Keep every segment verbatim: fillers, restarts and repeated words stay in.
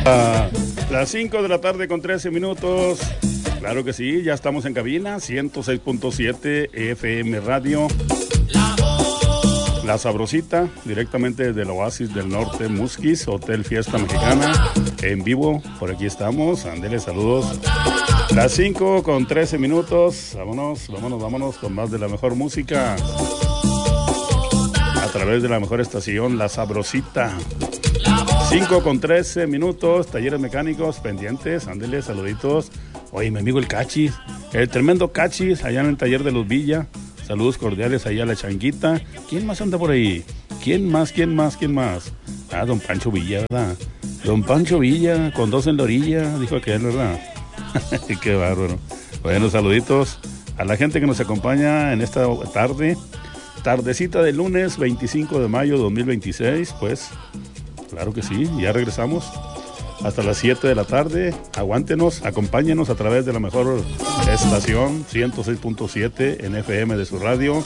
A las cinco de la tarde con trece minutos. Claro que sí, ya estamos en cabina, ciento seis punto siete F M Radio. La Sabrosita, directamente desde el Oasis del Norte, Musquis, Hotel Fiesta Mexicana, en vivo, por aquí estamos, ándele, saludos. Las cinco con trece minutos, vámonos, vámonos, vámonos con más de la mejor música. A través de la mejor estación, La Sabrosita. cinco con trece minutos, talleres mecánicos pendientes, ándele, saluditos. Oye, mi amigo el Cachis, el tremendo Cachis, allá en el taller de Los Villa. Saludos cordiales ahí a la Changuita. ¿Quién más anda por ahí? ¿Quién más, quién más, quién más? Ah, don Pancho Villa, ¿verdad? Don Pancho Villa, con dos en la orilla, dijo aquel, ¿verdad? Qué bárbaro. Bueno, saluditos a la gente que nos acompaña en esta tarde. Tardecita del lunes veinticinco de mayo de dos mil veintiséis, pues, claro que sí, ya regresamos. Hasta las siete de la tarde, aguántenos, acompáñenos a través de la mejor estación, ciento seis punto siete en F M de su radio.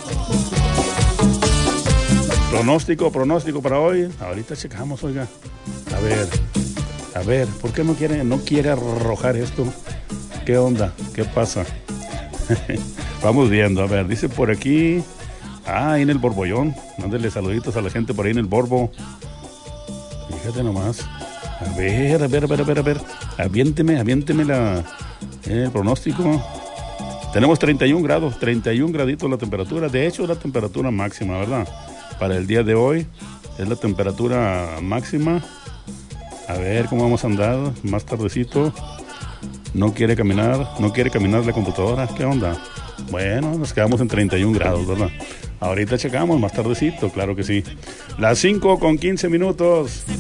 Pronóstico, pronóstico para hoy. Ahorita checamos, oiga. A ver, a ver, ¿por qué no quiere, no quiere arrojar esto? ¿Qué onda? ¿Qué pasa? Vamos viendo, a ver, dice por aquí. Ah, ahí en el Borbollón. Mándele saluditos a la gente por ahí en el Borbo. Fíjate nomás. A ver, a ver, a ver, a ver, a ver. Aviénteme, aviénteme la, el pronóstico. Tenemos treinta y un grados, treinta y un graditos la temperatura. De hecho, es la temperatura máxima, ¿verdad? Para el día de hoy es la temperatura máxima. A ver cómo vamos a andar más tardecito. No quiere caminar, no quiere caminar la computadora. ¿Qué onda? Bueno, nos quedamos en treinta y un grados, ¿verdad? Ahorita checamos más tardecito, claro que sí. Las cinco con quince minutos.